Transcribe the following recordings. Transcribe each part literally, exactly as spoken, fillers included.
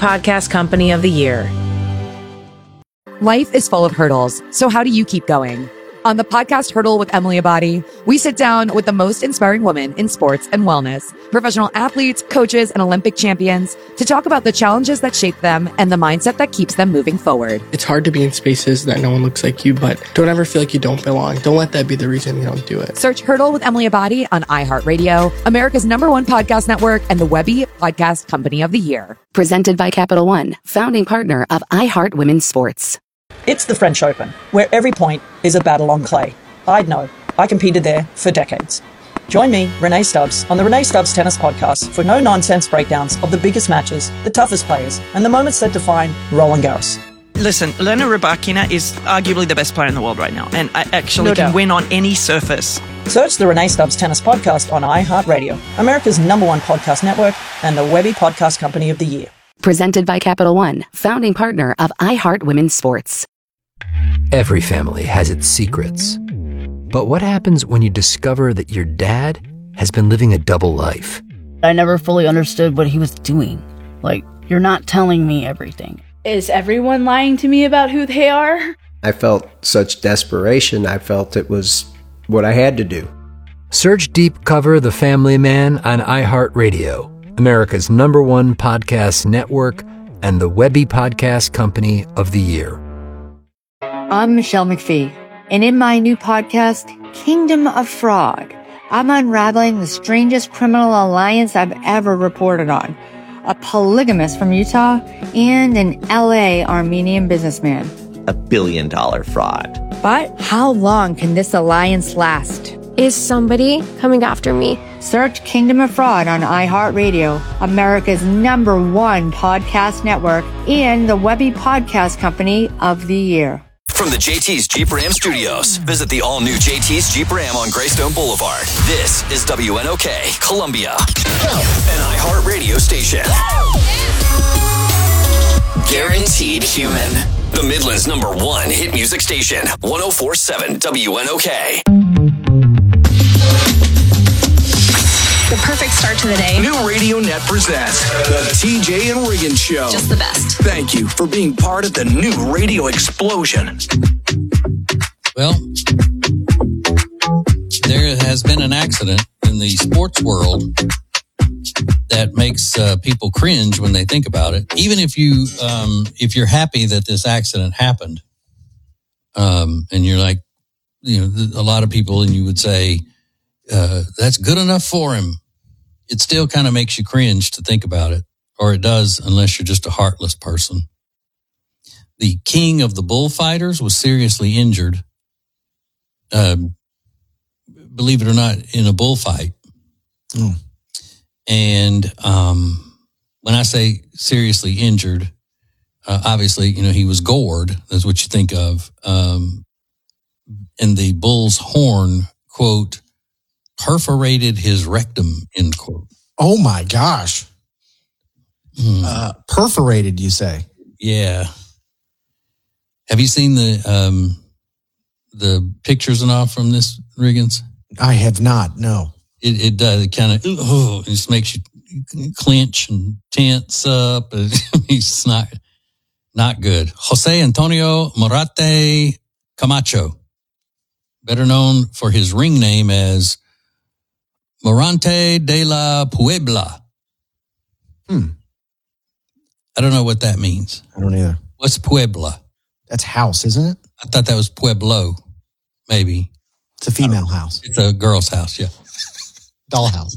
Podcast Company of the Year. Life is full of hurdles, so how do you keep going? On the podcast Hurdle with Emily Abadi, we sit down with the most inspiring women in sports and wellness, professional athletes, coaches, and Olympic champions to talk about the challenges that shape them and the mindset that keeps them moving forward. It's hard to be in spaces that no one looks like you, but don't ever feel like you don't belong. Don't let that be the reason you don't do it. Search Hurdle with Emily Abadi on iHeartRadio, America's number one podcast network, and the Webby Podcast Company of the Year. Presented by Capital One, founding partner of iHeart Women's Sports. It's the French Open, where every point is a battle on clay. I'd know. I competed there for decades. Join me, Renee Stubbs, on the Renee Stubbs Tennis Podcast for no-nonsense breakdowns of the biggest matches, the toughest players, and the moments that define Roland Garros. Listen, Elena Rybakina is arguably the best player in the world right now, and I actually No can doubt. win on any surface. Search the Renee Stubbs Tennis Podcast on iHeartRadio, America's number one podcast network, and the Webby Podcast Company of the Year. Presented by Capital One, founding partner of iHeart Women's Sports. Every family has its secrets. But what happens when you discover that your dad has been living a double life? I never fully understood what he was doing. Like, you're not telling me everything. Is everyone lying to me about who they are? I felt such desperation. I felt it was what I had to do. Search Deep Cover The Family Man on iHeartRadio, America's number one podcast network, and the Webby Podcast Company of the Year. I'm Michelle McPhee, and in my new podcast, Kingdom of Fraud, I'm unraveling the strangest criminal alliance I've ever reported on. A polygamist from Utah and an L A Armenian businessman. A billion dollar fraud. But how long can this alliance last? Is somebody coming after me? Search Kingdom of Fraud on iHeartRadio, America's number one podcast network, and the Webby Podcast Company of the Year. From the J T's Jeep Ram Studios, visit the all-new J T's Jeep Ram on Greystone Boulevard. This is W N O K, Columbia, an iHeartRadio station. Guaranteed Human, the Midland's number one hit music station, one oh four point seven W N O K. The perfect start to the day. New Radio Net presents the T J and Regan Show. Just the best. Thank you for being part of the new radio explosion. Well, there has been an accident in the sports world that makes uh, people cringe when they think about it. Even if you, um, if you're happy that this accident happened, um, and you're like, you know, a lot of people, and you would say, uh, that's good enough for him. It still kind of makes you cringe to think about it, or it does unless you're just a heartless person. The king of the bullfighters was seriously injured, um, believe it or not, in a bullfight. Mm. And um, when I say seriously injured, uh, obviously, you know, he was gored. That's what you think of. Um, and the bull's horn, quote, perforated his rectum, end quote. Oh my gosh. Mm. Uh, perforated, you say? Yeah. Have you seen the um, the pictures and all from this, Riggins? I have not, no. It, it does. It kind of, oh, it just makes you clench and tense up. It's not, not good. Jose Antonio Morate Camacho, better known for his ring name as Morante de la Puebla. Hmm. I don't know what that means. I don't either. What's Puebla? That's house, isn't it? I thought that was Pueblo, maybe. It's a female house. It's a girl's house, yeah. Dollhouse.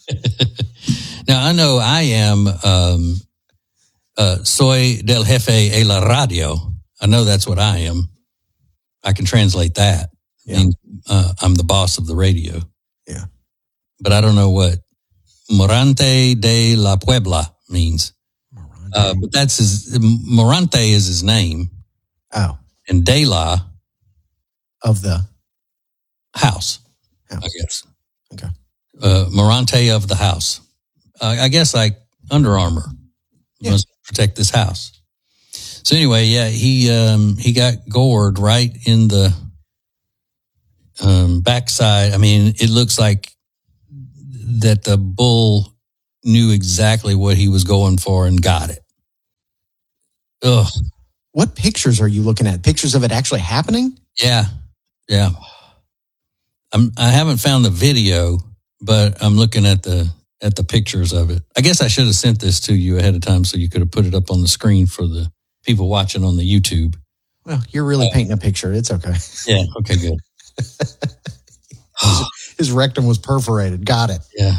Now, I know I am um, uh, soy del jefe a la radio. I know that's what I am. I can translate that. Yeah. Means, uh, I'm the boss of the radio. Yeah. But I don't know what Morante de la Puebla means. Uh, but that's his, Morante is his name. Oh. And de la. Of the house, house. I guess. Okay. Uh, Morante of the house. Uh, I guess like Under Armour. Yeah. Must protect this house. So anyway, yeah, he um, he got gored right in the um, backside. I mean, it looks like that the bull knew exactly what he was going for and got it. Ugh. What pictures are you looking at? Pictures of it actually happening? Yeah. Yeah. I'm, I haven't found the video, but I'm looking at the at the pictures of it. I guess I should have sent this to you ahead of time so you could have put it up on the screen for the people watching on the YouTube. Well, you're really uh, painting a picture. It's okay. Yeah. Okay, good. his, his rectum was perforated. Got it. Yeah.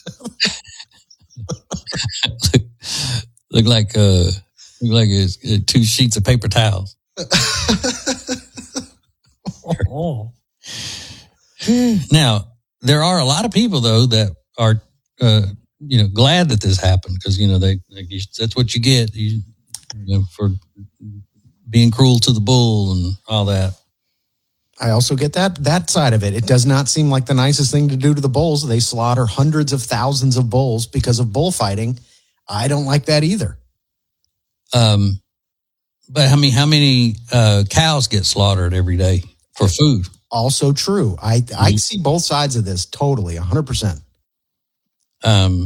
look, look like uh, look like it's uh, two sheets of paper towels. oh. Now, there are a lot of people though that are, uh, you know, glad that this happened because you know they like, that's what you get you, you know, for being cruel to the bull and all that. I also get that that side of it. It does not seem like the nicest thing to do to the bulls. They slaughter hundreds of thousands of bulls because of bullfighting. I don't like that either. Um, but I mean, how many uh, cows get slaughtered every day for food? Also true. I mm-hmm. I see both sides of this totally, one hundred percent. Um.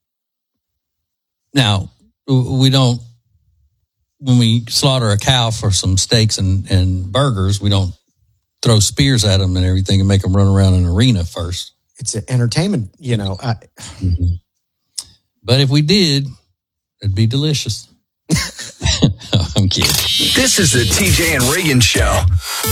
Now, we don't, when we slaughter a cow for some steaks and, and burgers, we don't throw spears at them and everything and make them run around an arena first. It's an entertainment, you know. I... Mm-hmm. But if we did, it'd be delicious. I'm kidding. This is the T J and Reagan Show.